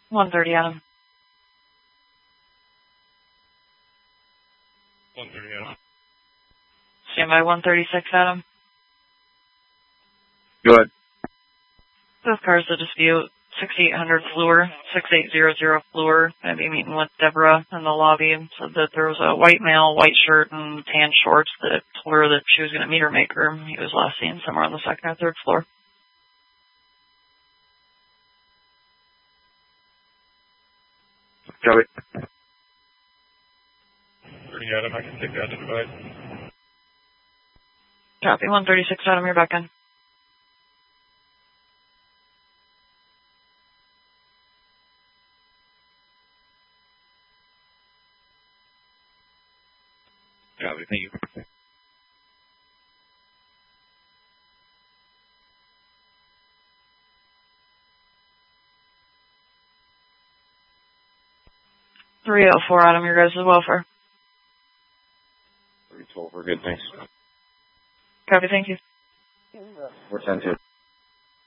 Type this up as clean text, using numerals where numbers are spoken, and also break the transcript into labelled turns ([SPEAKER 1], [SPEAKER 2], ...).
[SPEAKER 1] 130, Adam.
[SPEAKER 2] 130, Adam.
[SPEAKER 1] Stand by 136, Adam.
[SPEAKER 3] Go ahead.
[SPEAKER 1] Both cars to dispute. 6800 Fleur, 6800 Fleur. Going to be meeting with Deborah in the lobby. Said that there was a white male, white shirt, and tan shorts that told her that she was going to meet her maker. He was last seen somewhere on the second or third floor.
[SPEAKER 3] Copy.
[SPEAKER 2] 30, Adam. I can take that to divide.
[SPEAKER 1] Copy. 136, Adam. You're back in.
[SPEAKER 3] Copy. Thank you.
[SPEAKER 1] .304, Adam. Your guys' welfare.
[SPEAKER 3] 312. We're good. Thanks.
[SPEAKER 1] Copy. Thank you.
[SPEAKER 3] 410.